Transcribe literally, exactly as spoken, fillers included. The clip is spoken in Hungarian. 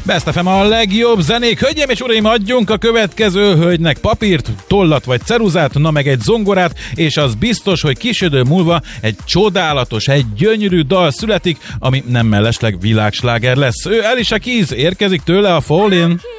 Best ef em a legjobb zenék. Hölgyeim és uraim, adjunk a következő hölgynek papírt, tollat vagy ceruzát, na meg egy zongorát, és az biztos, hogy kis idő múlva egy csodálatos, egy gyönyörű dal születik, ami nem mellesleg világsláger lesz. Ő Alicia Keys, érkezik tőle a Fall In.